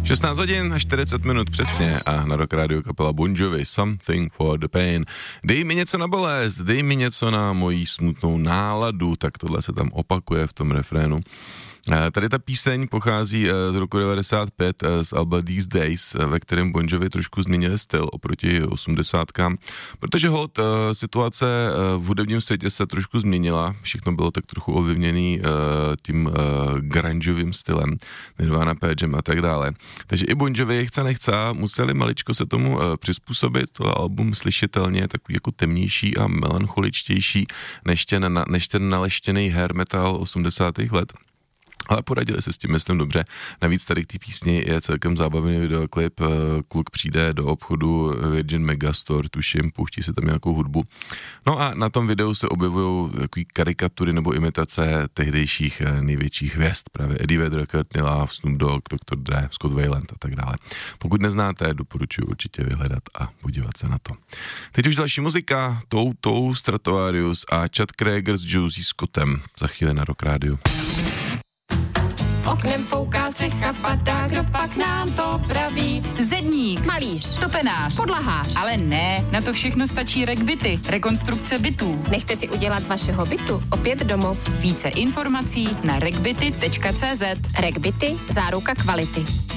16 hodin a 40 minut přesně a na Rock Radio kapela Bon Jovi, Something for the Pain. Dej mi něco na bolest, dej mi něco na moji smutnou náladu, tak tohle se tam opakuje v tom refrénu. Tady ta píseň pochází z roku 95 z alba These Days, ve kterém Bon Jovi trošku změnili styl oproti 80kám, protože holt situace v hudebním světě se trošku změnila, všechno bylo tak trochu ovlivněný tím grungeovým stylem, Nirvana, Pearl Jam a tak dále. Takže i Bon Jovi, chce nechce, museli maličko se tomu přizpůsobit, tohle album slyšitelně takový jako temnější a melancholičtější než ten naleštěný hair metal 80. let. Ale poradili se s tím, myslím, dobře. Navíc tady k té písni je celkem zábavný videoklip. Kluk přijde do obchodu Virgin Megastore, tuším, pouští se tam nějakou hudbu. No a na tom videu se objevují takový karikatury nebo imitace tehdejších největších hvězd. Právě Eddie Vedder, Courtney Love, Snoop Dogg, Dr. Dre, Scott Weiland a tak dále. Pokud neznáte, doporučuji určitě vyhledat a podívat se na to. Teď už další muzika, Toto, Stratovarius a Chad Kroeger s Josie Scottem. Za chvíli na Rock Radio. Oknem fouká střecha, padá, kdo pak nám to praví? Zedník, Malíř, topenář, podlahář. ale ne, na to všechno stačí RegBity, rekonstrukce bytů. Nechte si udělat z vašeho bytu opět domov. Více informací na regbity.cz. RegBity, záruka kvality.